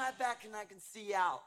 my back and I can see out.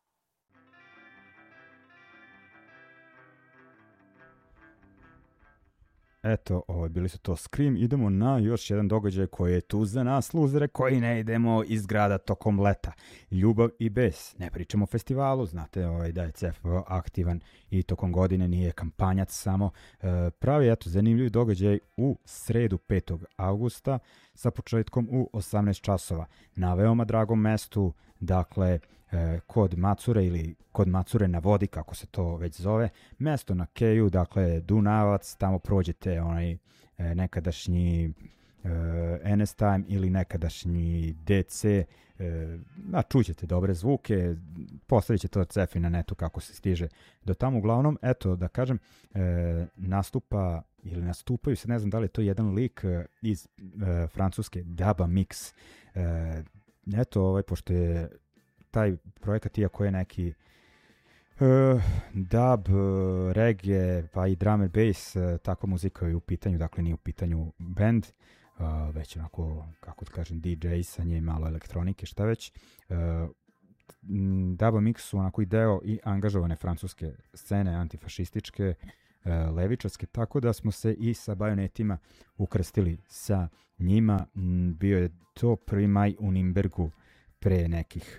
Eto, bili su to Scream. Idemo na još jedan događaj koji je tu za nas, luzere, koji ne idemo iz grada tokom leta. Ljubav i bes. Ne pričamo o festivalu, znate da je CFO aktivan i tokom godine nije kampanjac samo. Pravi, eto, zanimljiv događaj u sredu 5. augusta sa početkom u 18 časova. Na veoma dragom mestu, dakle, kod Macure ili kod Macure na vodi, kako se to već zove, mesto na Keju, dakle Dunavac, tamo prođete onaj nekadašnji NS Time ili nekadašnji DC, čućete dobre zvuke, postavit ćete to cefi na netu kako se stiže do tamo. Uglavnom, eto, da kažem, nastupaju se, ne znam da li je to jedan lik iz francuske Daba Mix. Eto, pošto je taj projekat, iako je neki dub, reggae, pa i drum and bass, takva muzika je u pitanju, dakle nije u pitanju band, već onako, kako da kažem, DJ sa nje, malo elektronike, šta već. Daba Mix su onako i deo i angažovane francuske scene, antifašističke, levičarske, tako da smo se i sa Bajonetima ukrstili sa njima. Bio je to 1. maj u Nimbergu pre nekih,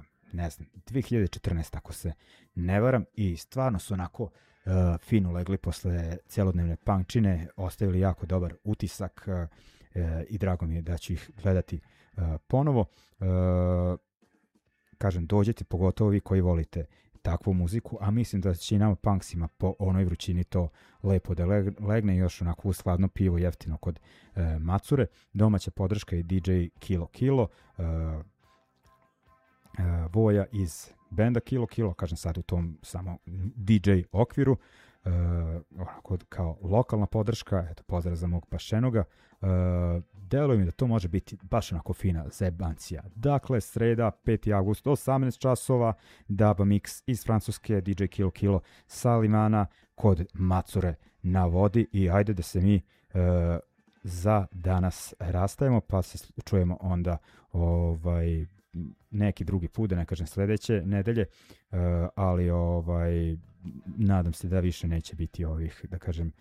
2014, ako se ne varam, i stvarno su onako fino legli posle celodnevne punkčine, ostavili jako dobar utisak i drago mi je da ću ih gledati ponovo. Kažem, dođete, pogotovo vi koji volite takvu muziku, a mislim da će i nama punksima po onoj vrućini to lepo da legne, još onako uz hladno pivo jeftino kod Macure. Domaća podrška je DJ Kilo Kilo, Voja iz benda Kilo Kilo, kažem sad u tom samo DJ okviru, onako kao lokalna podrška. Eto, pozdrav za mog Pašenoga. Deluje mi da to može biti baš onako fina zebancija. Dakle, sreda 5. august 18 časova, Daba Mix iz Francuske, DJ Kilo Kilo sa Limana kod Macure na vodi. I ajde da se mi za danas rastajemo, pa se čujemo onda neki drugi put, da ne kažem sledeće nedelje, ali nadam se da više neće biti ovih, da kažem,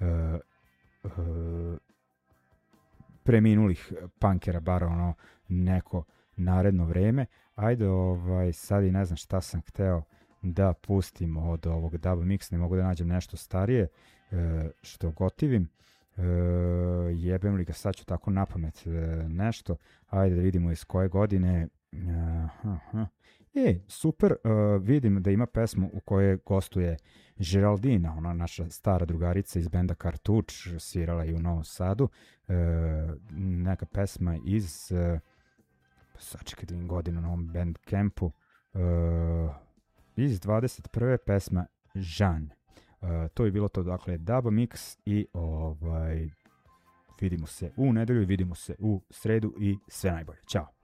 preminulih punkera, bar neko naredno vreme. Ajde, sad i ne znam šta sam hteo da pustim od ovog Daba Mix, ne mogu da nađem nešto starije što gotivim. Jebem li ga, sad ću tako napamet nešto. Ajde da vidimo iz koje godine. Super, vidim da ima pesmu u kojoj gostuje Geraldina, ona naša stara drugarica iz benda Kartuč, svirala i u Novom Sadu. Neka pesma iz sačekaj da im godinu na ovom band campu, iz 21. pesma Jean. To je bilo to, dakle, Daba Mix i vidimo se u nedelju, vidimo se u sredu i sve najbolje. Ćao!